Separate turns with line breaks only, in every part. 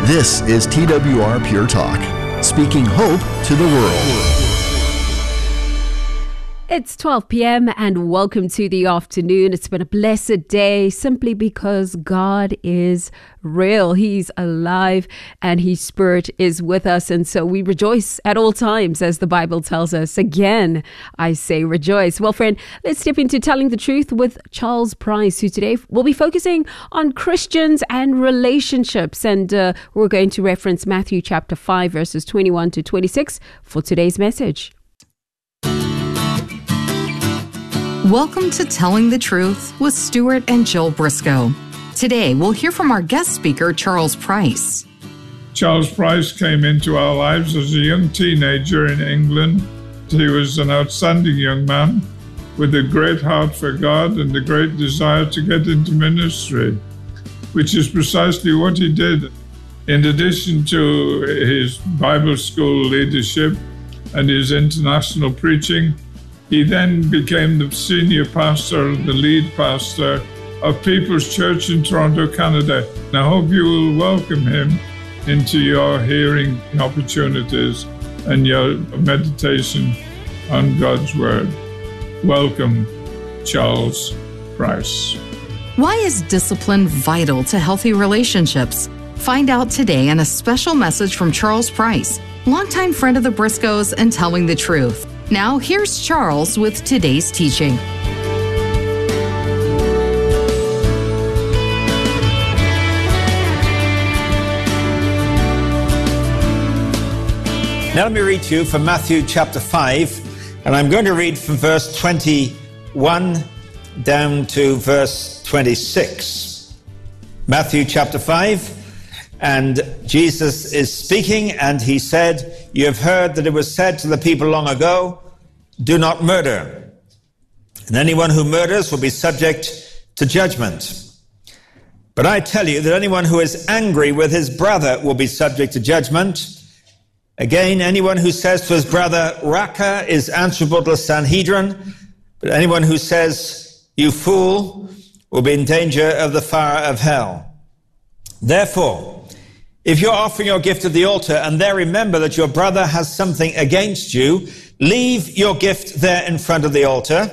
This is TWR Pure Talk, speaking hope to the world.
It's 12 p.m. and welcome to the afternoon. It's been a blessed day simply because God is real. He's alive and His Spirit is with us. And so we rejoice at all times, as the Bible tells us. Again, I say rejoice. Well, friend, let's step into Telling the Truth with Charles Price, who today will be focusing on Christians and relationships. And we're going to reference Matthew chapter 5, verses 21 to 26 for today's message.
Welcome to Telling the Truth with Stuart and Jill Briscoe. Today, we'll hear from our guest speaker, Charles Price.
Charles Price came into our lives as a young teenager in England. He was an outstanding young man with a great heart for God and a great desire to get into ministry, which is precisely what he did. In addition to his Bible school leadership and his international preaching, he then became the senior pastor, the lead pastor of People's Church in Toronto, Canada. And I hope you will welcome him into your hearing opportunities and your meditation on God's Word. Welcome, Charles Price.
Why is discipline vital to healthy relationships? Find out today in a special message from Charles Price, longtime friend of the Briscoes and Telling the Truth. Now, here's Charles with today's teaching.
Now let me read to you from Matthew chapter 5, and I'm going to read from verse 21 down to verse 26. Matthew chapter 5. And Jesus is speaking, and he said, "You have heard that it was said to the people long ago, 'Do not murder. And anyone who murders will be subject to judgment. But I tell you that anyone who is angry with his brother will be subject to judgment. Again, anyone who says to his brother, Raca, is answerable to the Sanhedrin. But anyone who says, you fool, will be in danger of the fire of hell. Therefore, if you're offering your gift at the altar and there remember that your brother has something against you, leave your gift there in front of the altar.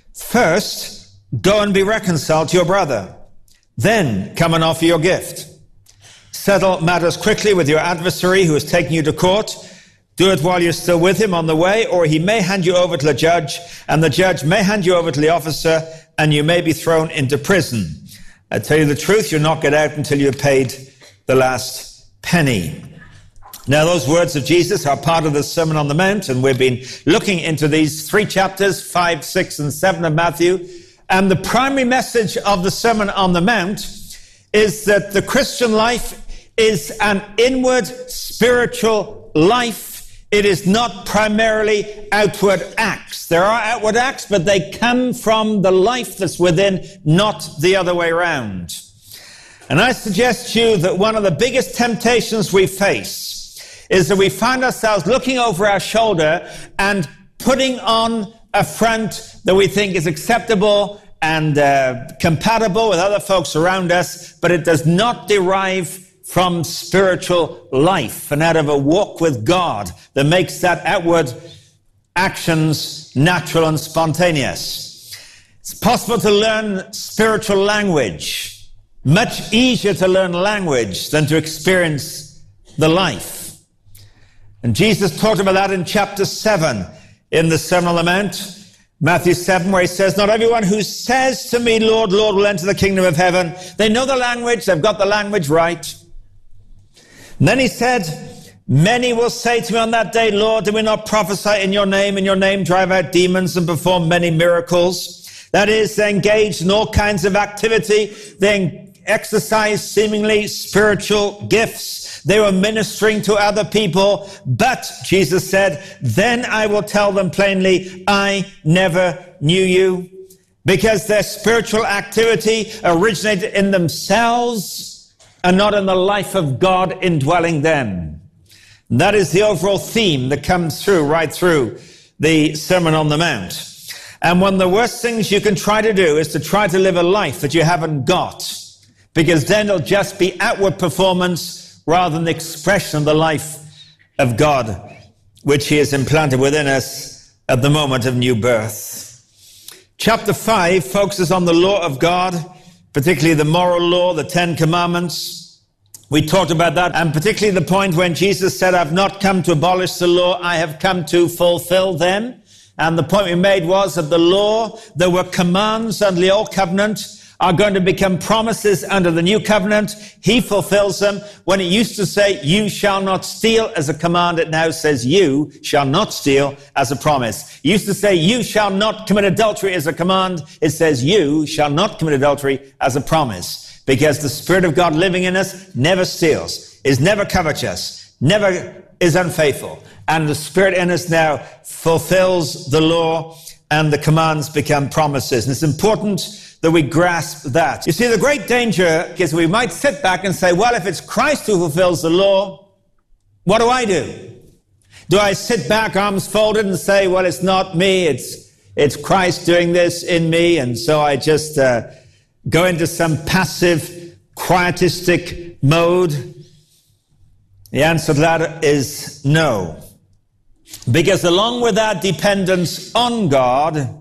First, go and be reconciled to your brother. Then come and offer your gift. Settle matters quickly with your adversary who is taking you to court. Do it while you're still with him on the way, or he may hand you over to the judge, and the judge may hand you over to the officer, and you may be thrown into prison. I tell you the truth, you'll not get out until you've paid the last penny." Now, those words of Jesus are part of the Sermon on the Mount, and we've been looking into these 3 chapters, 5, 6, and 7 of Matthew. And the primary message of the Sermon on the Mount is that the Christian life is an inward spiritual life. It is not primarily outward acts. There are outward acts, but they come from the life that's within, not the other way around. And I suggest to you that one of the biggest temptations we face is that we find ourselves looking over our shoulder and putting on a front that we think is acceptable and compatible with other folks around us, but it does not derive from spiritual life and out of a walk with God that makes that outward actions natural and spontaneous. It's possible to learn spiritual language. Much easier to learn language than to experience the life. And Jesus talked about that in chapter 7 in the Sermon on the Mount, Matthew 7, where he says, "Not everyone who says to me, Lord, Lord, will enter the kingdom of heaven." They know the language, they've got the language right. And then he said, "Many will say to me on that day, Lord, did we not prophesy in your name drive out demons and perform many miracles?" That is, they engaged in all kinds of activity. They exercised seemingly spiritual gifts. They were ministering to other people. But, Jesus said, "Then I will tell them plainly, I never knew you." Because their spiritual activity originated in themselves and not in the life of God indwelling them. And that is the overall theme that comes through, right through the Sermon on the Mount. And one of the worst things you can try to do is to try to live a life that you haven't got. Because then it'll just be outward performance rather than the expression of the life of God, which he has implanted within us at the moment of new birth. Chapter 5 focuses on the law of God, particularly the moral law, the 10 Commandments. We talked about that, and particularly the point when Jesus said, I've not come to abolish the law, I have come to fulfill them. And the point we made was that the law, there were commands under the old covenant, are going to become promises under the new covenant. He fulfills them. When it used to say, you shall not steal as a command, it now says, you shall not steal as a promise. It used to say, you shall not commit adultery as a command. It says, you shall not commit adultery as a promise. Because the Spirit of God living in us never steals, is never covetous, never is unfaithful. And the Spirit in us now fulfills the law, and the commands become promises. And it's important that we grasp that. You see, the great danger is we might sit back and say, well, if it's Christ who fulfills the law, what do I do? Do I sit back, arms folded, and say, well, it's not me, it's Christ doing this in me, and so I just go into some passive, quietistic mode? The answer to that is no. Because along with our dependence on God,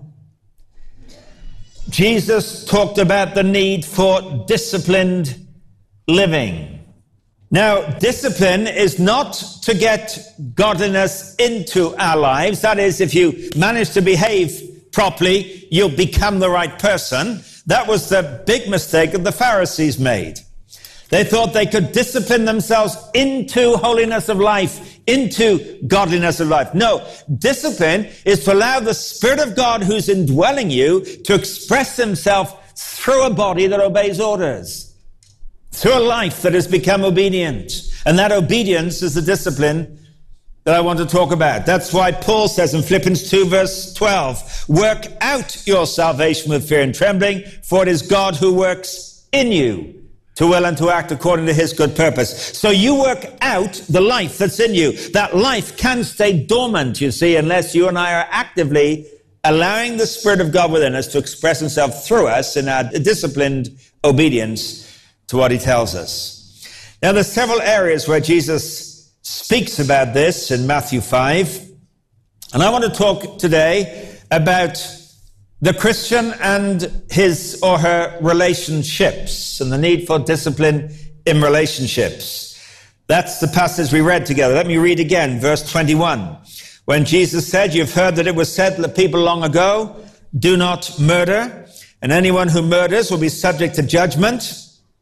Jesus talked about the need for disciplined living. Now, discipline is not to get godliness into our lives. That is, if you manage to behave properly, you'll become the right person. That was the big mistake that the Pharisees made. They thought they could discipline themselves into holiness of life, into godliness of life. No, discipline is to allow the Spirit of God who's indwelling you to express himself through a body that obeys orders, through a life that has become obedient. And that obedience is the discipline that I want to talk about. That's why Paul says in Philippians 2 verse 12, work out your salvation with fear and trembling, for it is God who works in you to will and to act according to his good purpose. So you work out the life that's in you. That life can stay dormant, you see, unless you and I are actively allowing the Spirit of God within us to express himself through us in our disciplined obedience to what he tells us. Now, there's several areas where Jesus speaks about this in Matthew 5. And I want to talk today about the Christian and his or her relationships and the need for discipline in relationships. That's the passage we read together. Let me read again, verse 21. When Jesus said, you've heard that it was said to the people long ago, do not murder, and anyone who murders will be subject to judgment.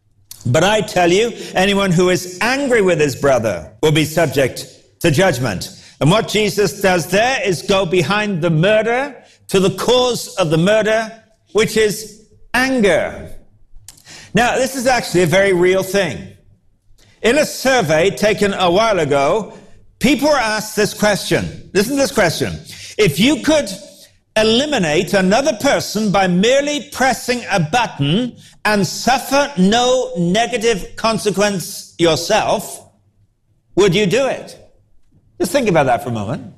But I tell you, anyone who is angry with his brother will be subject to judgment. And what Jesus does there is go behind the murder to the cause of the murder, which is anger. Now, this is actually a very real thing. In a survey taken a while ago, people were asked this question. Listen to this question. If you could eliminate another person by merely pressing a button and suffer no negative consequence yourself, would you do it? Just think about that for a moment.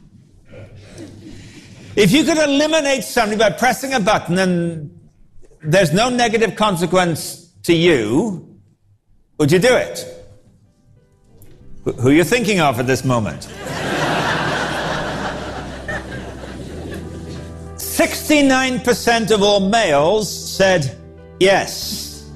If you could eliminate somebody by pressing a button and there's no negative consequence to you, would you do it? Who are you thinking of at this moment? 69% of all males said yes.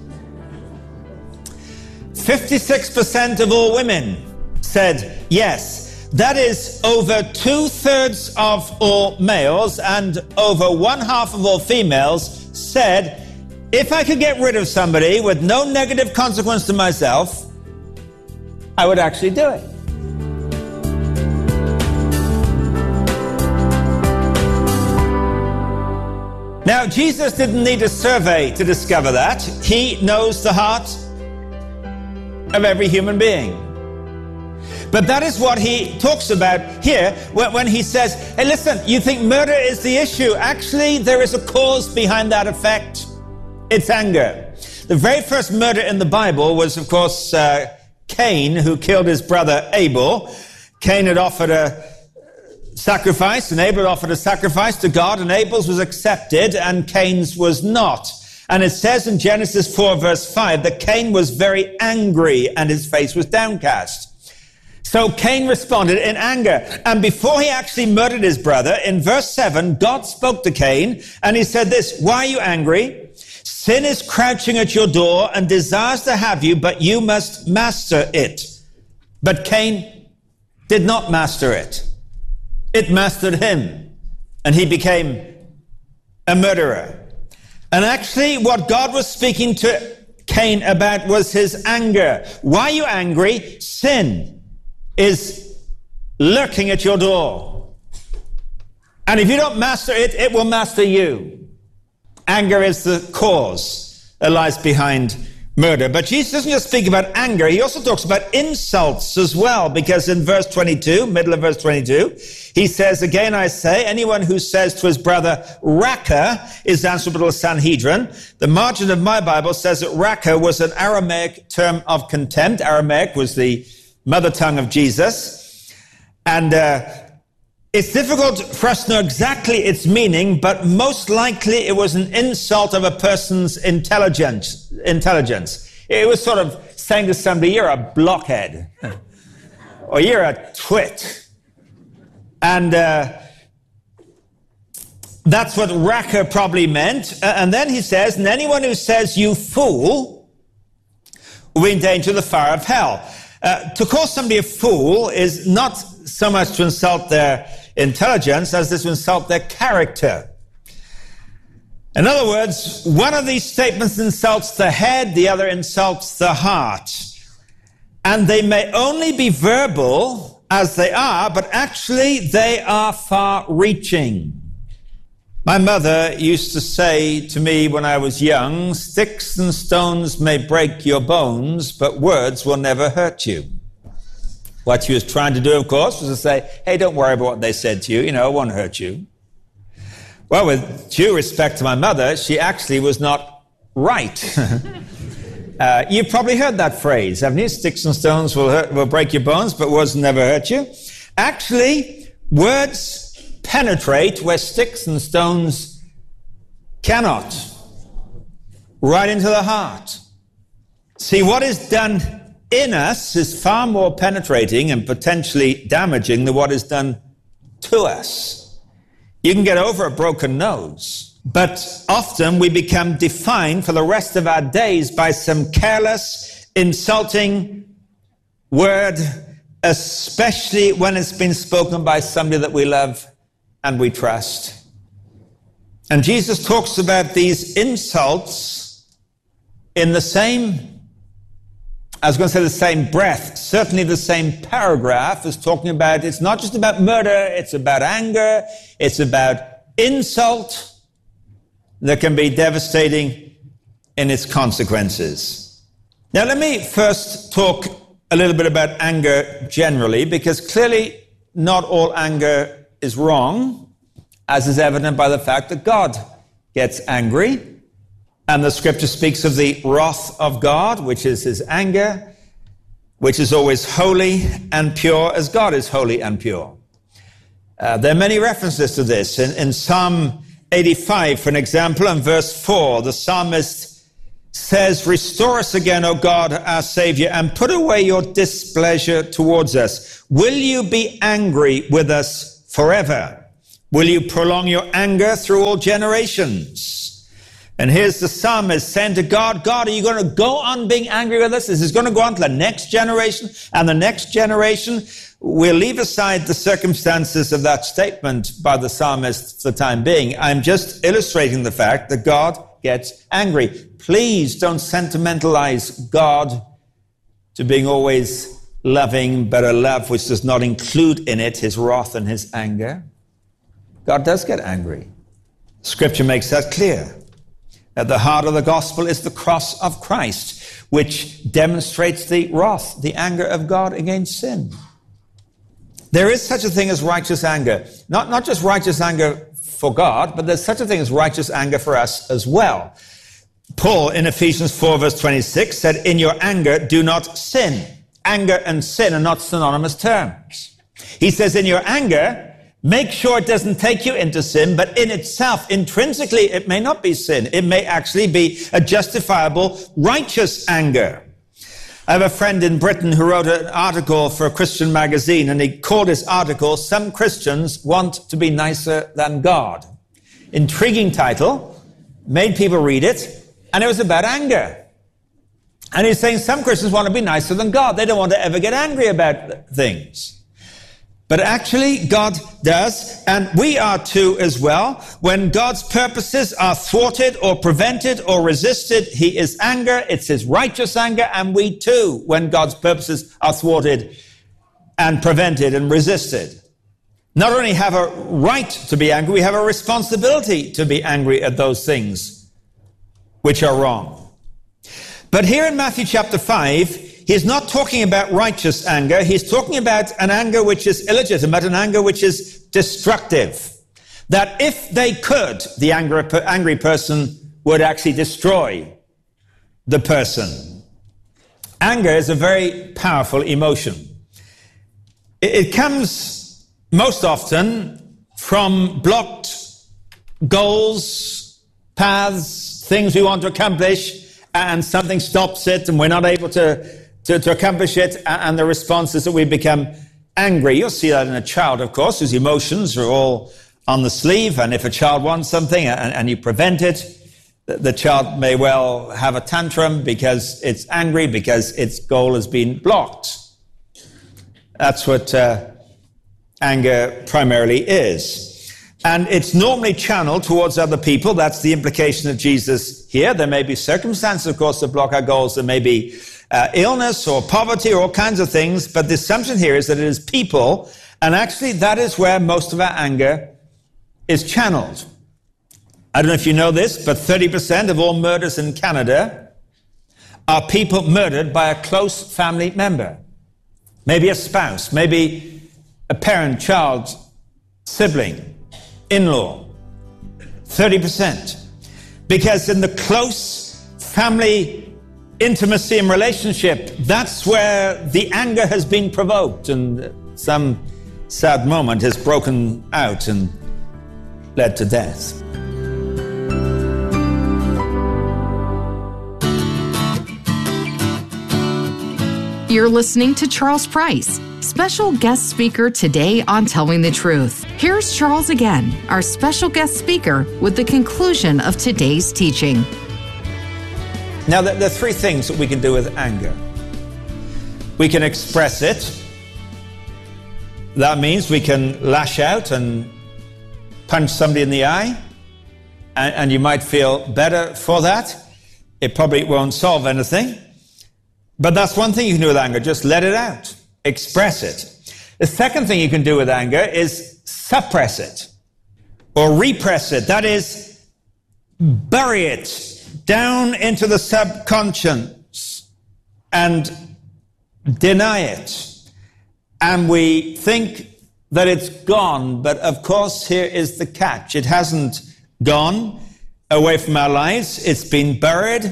56% of all women said yes. That is over 2/3 of all males and over 1/2 of all females said, if I could get rid of somebody with no negative consequence to myself, I would actually do it. Now, Jesus didn't need a survey to discover that. He knows the heart of every human being. But that is what he talks about here when he says, hey, listen, you think murder is the issue. Actually, there is a cause behind that effect. It's anger. The very first murder in the Bible was, of course, Cain, who killed his brother Abel. Cain had offered a sacrifice, and Abel had offered a sacrifice to God, and Abel's was accepted, and Cain's was not. And it says in Genesis 4 verse 5 that Cain was very angry and his face was downcast. So Cain responded in anger. And before he actually murdered his brother, in verse 7, God spoke to Cain and he said this, "Why are you angry? Sin is crouching at your door and desires to have you, but you must master it." But Cain did not master it. It mastered him, and he became a murderer. And actually, what God was speaking to Cain about was his anger. Why are you angry? Sin is lurking at your door. And if you don't master it, it will master you. Anger is the cause that lies behind murder. But Jesus doesn't just speak about anger, he also talks about insults as well, because in verse 22, middle of verse 22, he says, "Again I say, anyone who says to his brother, Raca, is answerable to the Sanhedrin." The margin of my Bible says that Raca was an Aramaic term of contempt. Aramaic was the mother tongue of Jesus. And it's difficult for us to know exactly its meaning, but most likely it was an insult of a person's intelligence. It was sort of saying to somebody, "You're a blockhead," or "You're a twit." And that's what Raca probably meant. And then he says, "And anyone who says, 'You fool,' will be in danger of the fire of hell." To call somebody a fool is not so much to insult their intelligence as to insult their character. In other words, one of these statements insults the head, the other insults the heart. And they may only be verbal as they are, but actually they are far-reaching. My mother used to say to me when I was young, "Sticks and stones may break your bones, but words will never hurt you." What she was trying to do, of course, was to say, "Hey, don't worry about what they said to you. You know, it won't hurt you." Well, with due respect to my mother, she actually was not right. You've probably heard that phrase, haven't you? "Sticks and stones will break your bones, but words will never hurt you." Actually, words penetrate where sticks and stones cannot. Right into the heart. See, what is done in us is far more penetrating and potentially damaging than what is done to us. You can get over a broken nose, but often we become defined for the rest of our days by some careless, insulting word, especially when it's been spoken by somebody that we love and we trust. And Jesus talks about these insults in the same, I was going to say the same breath, certainly the same paragraph is talking about, it's not just about murder, it's about anger, it's about insult that can be devastating in its consequences. Now let me first talk a little bit about anger generally, because clearly not all anger is wrong, as is evident by the fact that God gets angry. And the scripture speaks of the wrath of God, which is his anger, which is always holy and pure as God is holy and pure. There are many references to this. In Psalm 85, for an example, in verse 4, the psalmist says, "Restore us again, O God, our Savior, and put away your displeasure towards us. Will you be angry with us forever? Will you prolong your anger through all generations?" And here's the psalmist saying to God, "God, are you going to go on being angry with us? This is going to go on to the next generation and the next generation." We'll leave aside the circumstances of that statement by the psalmist for the time being. I'm just illustrating the fact that God gets angry. Please don't sentimentalize God to being always loving, but a love which does not include in it his wrath and his anger. God does get angry. Scripture makes that clear. At the heart of the gospel is the cross of Christ, which demonstrates the wrath, the anger of God against sin. There is such a thing as righteous anger. Not just righteous anger for God, but there's such a thing as righteous anger for us as well. Paul in Ephesians 4 verse 26 said, "In your anger, do not sin." Anger and sin are not synonymous terms. He says, in your anger, Make sure it doesn't take you into sin, but in itself, intrinsically, it may not be sin. It may actually be a justifiable, righteous anger. I have a friend in Britain who wrote an article for a Christian magazine, and he called his article, "Some Christians Want to Be Nicer Than God." Intriguing title, made people read it, and it was about anger. And he's saying some Christians want to be nicer than God. They don't want to ever get angry about things. But actually, God does, and we are too as well. When God's purposes are thwarted or prevented or resisted, he is anger. It's his righteous anger, and we too, when God's purposes are thwarted and prevented and resisted, not only have a right to be angry, we have a responsibility to be angry at those things which are wrong. But here in Matthew chapter 5, he's not talking about righteous anger. He's talking about an anger which is illegitimate, an anger which is destructive. That if they could, the angry person would actually destroy the person. Anger is a very powerful emotion. It comes most often from blocked goals, paths, things we want to accomplish, and something stops it and we're not able to accomplish it, and the response is that we become angry. You'll see that in a child, of course, whose emotions are all on the sleeve, and if a child wants something and you prevent it, the child may well have a tantrum because it's angry, because its goal has been blocked. That's what anger primarily is. And it's normally channeled towards other people. That's the implication of Jesus here. There may be circumstances, of course, that block our goals. There may be illness or poverty or all kinds of things. But the assumption here is that it is people. And actually, that is where most of our anger is channeled. I don't know if you know this, but 30% of all murders in Canada are people murdered by a close family member. Maybe a spouse, maybe a parent, child, sibling, in-law. 30%. Because in the close family intimacy and relationship, that's where the anger has been provoked, and some sad moment has broken out and led to death.
You're listening to Charles Price, special guest speaker today on Telling the Truth. Here's Charles again, our special guest speaker, with the conclusion of today's teaching.
Now, there are three things that we can do with anger. We can express it. That means we can lash out and punch somebody in the eye, and you might feel better for that. It probably won't solve anything. But that's one thing you can do with anger. Just let it out. Express it. The second thing you can do with anger is suppress it or repress it. That is, bury it down into the subconscious and deny it. And we think that it's gone. But of course, here is the catch. It hasn't gone away from our lives. It's been buried.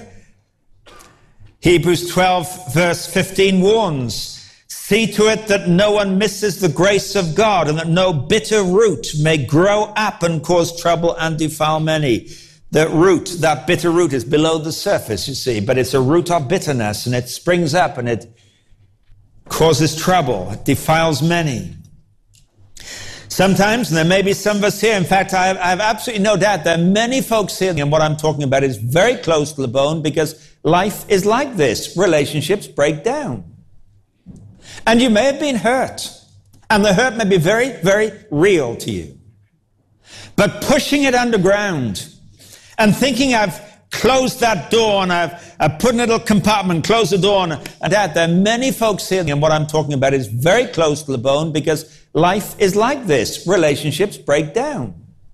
Hebrews 12 verse 15 warns, "See to it that no one misses the grace of God, and that no bitter root may grow up and cause trouble and defile many." The root, that bitter root, is below the surface, you see, but it's a root of bitterness, and it springs up and it causes trouble. It defiles many. Sometimes, and there may be some of us here, in fact, I have absolutely no doubt there are many folks here, and what I'm talking about is very close to the bone, because life is like this. Relationships break down. And you may have been hurt, and the hurt may be very, very real to you. But pushing it underground and thinking I've closed that door and I've put in a little compartment, closed the door, and that, there are many folks here, and what I'm talking about is very close to the bone, because life is like this. Relationships break down.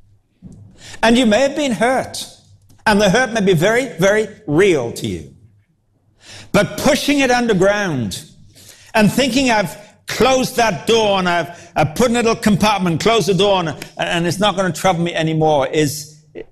And you may have been hurt, and the hurt may be very, very real to you. But pushing it underground and thinking I've closed that door and I've put in a little compartment, closed the door, and it's not going to trouble me anymore, is